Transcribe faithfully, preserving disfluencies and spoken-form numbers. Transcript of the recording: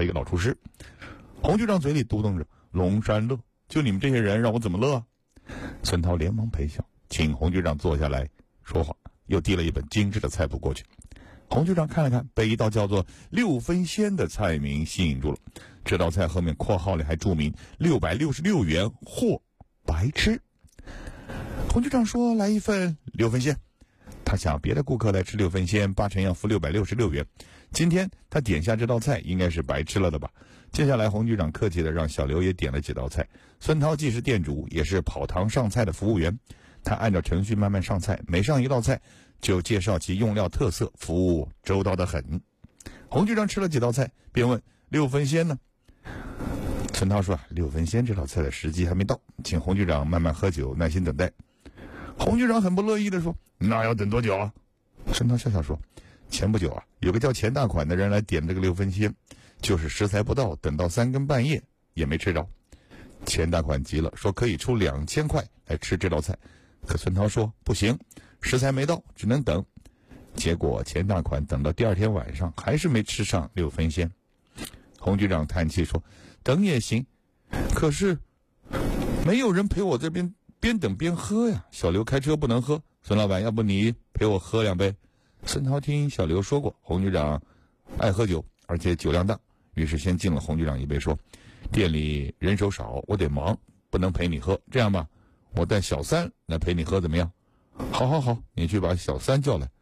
一个老厨师。洪局长嘴里嘟囔着：“龙山乐，就你们这些人让我怎么乐啊？”孙涛连忙陪笑，请洪局长坐下来说话，又递了一本精致的菜谱过去。洪局长看了看，被一道叫做六分鲜的菜名吸引住了。这道菜后面括号里还注明六百六十六元或白吃。洪局长说：“来一份六分鲜。”他想别的顾客来吃六分鲜八成要付六百六十六元，今天他点下这道菜应该是白吃了的吧。接下来洪局长客气的让小刘也点了几道菜。孙涛既是店主也是跑堂上菜的服务员，他按照程序慢慢上菜，每上一道菜就介绍其用料特色，服务周到的很。洪局长吃了几道菜便问：“六分鲜呢？”孙涛说：“六分鲜这道菜的时机还没到，请洪局长慢慢喝酒，耐心等待。”洪局长很不乐意地说：“那要等多久啊？”孙涛笑笑说：“前不久啊，有个叫钱大款的人来点这个六分鲜，就是食材不到，等到三更半夜也没吃着。”钱大款急了，说可以出两千块来吃这道菜。可孙涛说不行，食材没到，只能等。结果钱大款等到第二天晚上，还是没吃上六分鲜。洪局长叹气说：“等也行，可是没有人陪我这边边等边喝呀。小刘开车不能喝，孙老板，要不你陪我喝两杯？”孙涛听小刘说过，洪局长爱喝酒，而且酒量大，于是先敬了洪局长一杯，说：“店里人手少，我得忙，不能陪你喝。这样吧，我带小三来陪你喝，怎么样？”“好好好，你去把小三叫来。”